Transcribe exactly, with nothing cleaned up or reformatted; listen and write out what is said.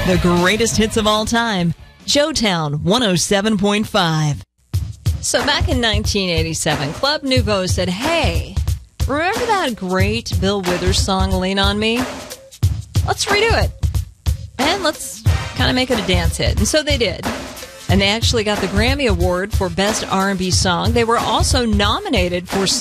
The greatest hits of all time. Joetown one oh seven point five. So back in nineteen eighty-seven, Club Nouveau said, hey, remember that great Bill Withers song, Lean on Me? Let's redo it. And let's kind of make it a dance hit. And so they did. And they actually got the Grammy Award for Best R and B Song. They were also nominated for